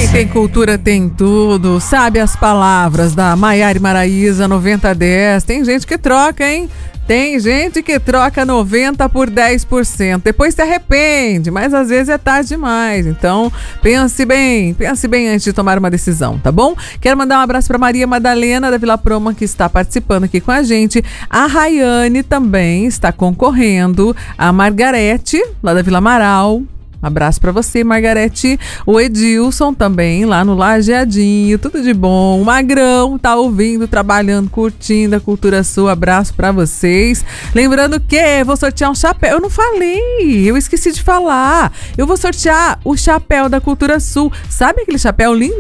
Quem tem cultura tem tudo. Sabe as palavras da Maiara e Maraísa 9010. Tem gente que troca, hein? Tem gente que troca 90 por 10%. Depois se arrepende, mas às vezes é tarde demais. Então, pense bem antes de tomar uma decisão, tá bom? Quero mandar um abraço para Maria Madalena da Vila Proma, que está participando aqui com a gente. A Rayane também está concorrendo. A Margarete, lá da Vila Amaral. Abraço pra você, Margarete. O Edilson também, lá no Lajeadinho. Tudo de bom. O Magrão tá ouvindo, trabalhando, curtindo a Cultura Sul. Abraço pra vocês. Lembrando que vou sortear um chapéu. Eu não falei, eu esqueci de falar. Eu vou sortear o chapéu da Cultura Sul. Sabe aquele chapéu lindo?